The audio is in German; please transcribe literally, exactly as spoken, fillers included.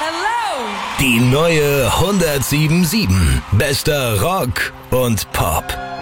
Hello! Die neue hundertsieben Komma sieben. Bester Rock und Pop.